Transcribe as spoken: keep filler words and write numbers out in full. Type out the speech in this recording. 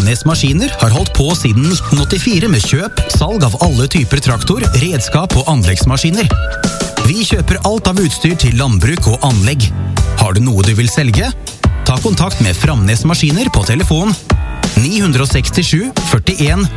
Framnes Maskiner har holdt på siden nitten åttifire med kjøp, salg av alle typer traktor, redskap og anleggsmaskiner. Vi kjøper alt av utstyr til landbruk og anlegg. Har du noe du vil selge? Ta kontakt med Framnes Maskiner på telefon ni seks sju førtien